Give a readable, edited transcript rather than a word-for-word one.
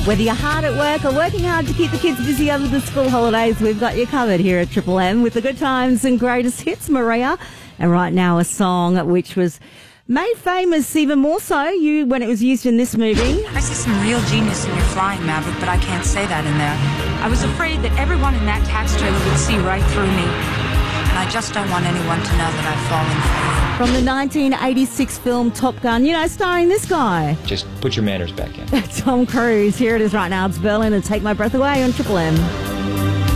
Whether you're hard at work or working hard to keep the kids busy over the school holidays, we've got you covered here at Triple M with the good times and greatest hits, Maria. And right now a song which was made famous even more so when it was used in this movie. I see some real genius in your flying, Maverick, but I can't say that in there. I was afraid that everyone in that tax trailer would see right through me. And I just don't want anyone to know that I've fallen for you. From the 1986 film Top Gun, starring this guy. Just put your manners back in. Tom Cruise. Here it is right now. It's Berlin and Take My Breath Away on Triple M.